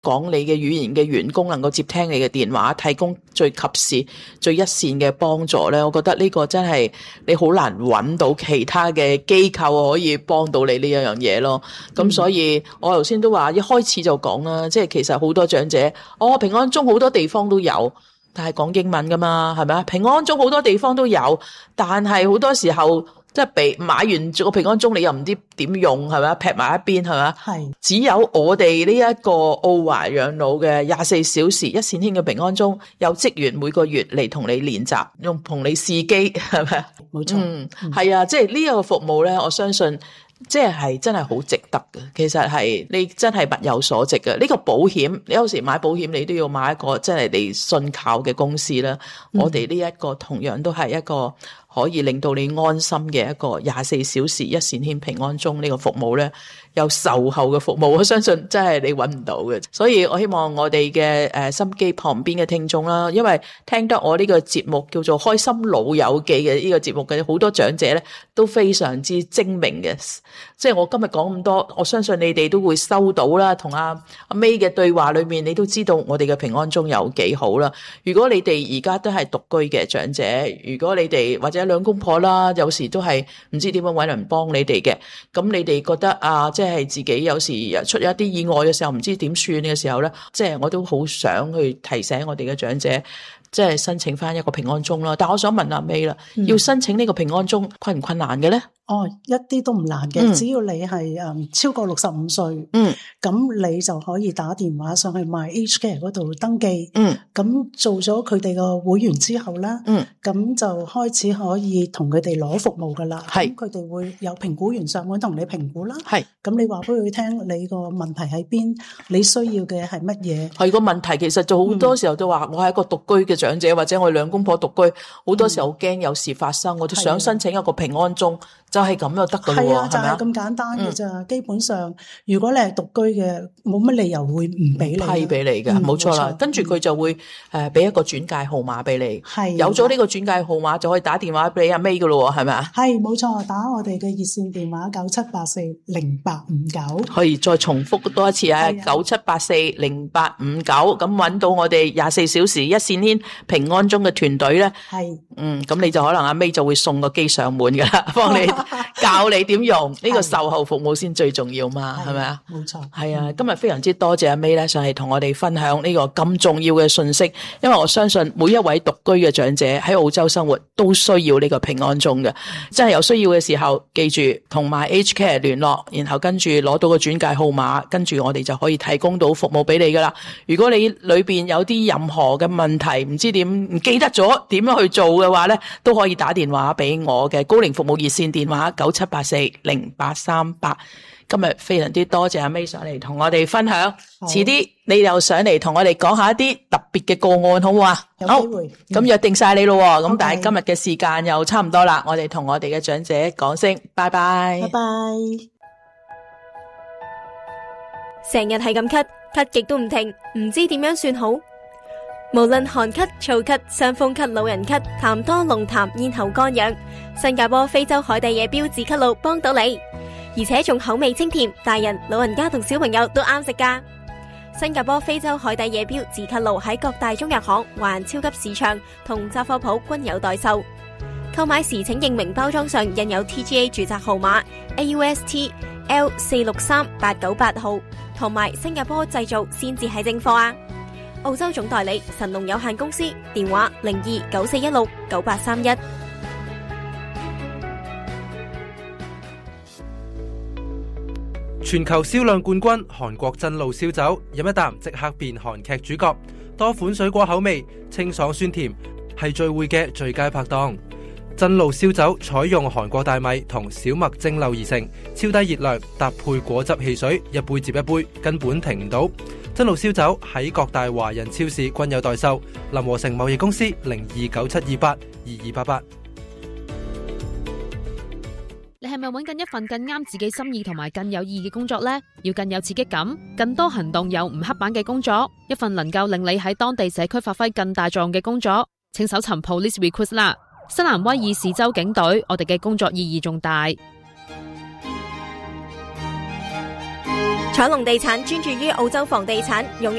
講你嘅語言嘅員工能夠接聽你嘅電話，提供最及時、最一線嘅幫助咧，我覺得呢個真係你好難揾到其他嘅機構可以幫到你呢一樣嘢咯。咁所以我頭先都話一開始就講啦，即係其實好多長者，平安鐘好多地方都有，但係講英文噶嘛，係咪啊？平安鐘好多地方都有，但係好多時候即係買完個平安鐘，你又唔知點用，係咪啊？劈埋一邊，係咪啊？係。只有我哋呢一個澳華養老嘅24小時一線牽嘅平安鐘，有職員每個月嚟同你練習，用同你試機，係咪啊？冇錯。係啊，即係呢個服務咧，我相信即係真係好值得嘅。其實係你真係物有所值嘅。呢個保險，你有時買保險，你都要買一個真係你信靠嘅公司啦。我哋呢一個同樣都係一個可以令到你安心嘅一個24小時一線牽平安鐘呢個服務咧，有售後嘅服務，我相信真係你搵唔到嘅。所以我希望我哋嘅心機旁邊嘅聽眾啦，因為聽得我呢個節目叫做開心老友記嘅呢個節目嘅好多長者咧，都非常之精明嘅。即係我今日講咁多，我相信你哋都會收到啦，同阿 May 嘅對話裏面，你都知道我哋嘅平安鐘有幾好啦。如果你哋而家都係獨居嘅長者，如果你哋或者兩公婆啦，有時都係唔知點樣搵人幫你哋嘅，咁你哋覺得即係自己有時出一啲意外嘅時候，唔知點算嘅時候咧，即係我都好想去提醒我哋嘅長者，即係申請翻一個平安鐘啦。但我想問阿 May 啦，要申請呢個平安鐘困唔困難嘅咧？ 一啲都唔難嘅，只要你係超過65歲，咁你就可以打電話上去 MyAgeCare 嗰度登記，咁做咗佢哋個會員之後咧，咁就開始可以同佢哋攞服務噶啦。咁佢哋會有評估員上門同你評估啦。咁你話俾佢聽你個問題喺邊，你需要嘅係乜嘢？ 係個問題其實就好多時候都話我係一個獨居嘅長者，或者我兩公婆獨居，好多時候好驚有事發生，我都想申請一個平安鐘。就係咁就得噶咯喎， 係啊，就係咁簡單嘅咋。基本上，如果你係獨居嘅，冇乜理由會唔俾你批俾你嘅，冇錯啦。跟住佢就會俾一個轉介號碼俾你，係有咗呢個轉介號碼就可以打電話俾阿 May 噶咯喎，係咪啊？ 係冇錯，打我哋嘅熱線電話97840859， 可以再重複多一次啊，97840859，咁揾到我哋24小時一線牽平安鐘嘅團隊咧，係咁你就可能阿 May 就會送個機上門噶啦，幫你。教你點用呢個售後服務先最重要嘛，係咪啊？ 冇錯， 係啊！今日非常之多謝阿 May 咧，上嚟同我哋分享呢個咁重要嘅信息。因為我相信每一位獨居嘅長者喺澳洲生活都需要呢個平安鐘嘅，真係有需要嘅時候，記住同MyAgeCare聯絡，然後跟住攞到個轉介號碼，跟住我哋就可以提供到服務俾你噶啦。如果你裏邊有啲任何嘅問題，唔知點唔記得咗點樣去做嘅話咧，都可以打電話俾我嘅高齡服務熱線電話97840838。今日非常之多謝阿 May 上嚟同我哋分享，遲啲你又上嚟同我哋講下一啲特別嘅個案，好唔好啊？好，咁約定晒你咯，咁但係今日嘅時間又差唔多啦，我哋同我哋嘅長者講聲拜拜。 拜拜。 成日係咁咳，咳極都唔停，唔知點樣算好。無論寒咳、燥咳、傷風咳、老人咳、痰多、濃痰、咽喉乾癢，新加坡非洲海底野標止咳露幫到你，而且仲口味清甜，大人、老人家同小朋友都啱食㗎。新加坡非洲海底野標止咳露喺各大中藥行、華人超級市場同雜貨鋪均有代售。購買時請認明包裝上印有 TGA 註冊號碼 AUST L463898號同埋新加坡製造先至係正貨啊！澳洲總代理神龍有限公司，電話0294169831。 全球銷量冠軍韓國真露燒酒，飲一啖即刻變韓劇主角。多款水果口味，清爽酸甜，係聚會嘅最佳拍檔。真露燒酒採用韓國大米同小麥蒸餾而成，超低熱量，搭配果汁汽水，一杯接一杯，根本停唔到。真露燒酒喺各大華人超市均有代售。林和成貿易公司0297282288。 你係咪揾緊一份更啱自己心意同埋更有意義嘅工作呢？要更有刺激感、更多行動又唔刻板嘅工作，一份能夠令你喺當地社區發揮更大作用嘅工作，請搜尋 Police Recruits 啦！新南威爾士州警隊，我哋嘅工作意義仲大。 彩龍地產專注於澳洲房地產，擁有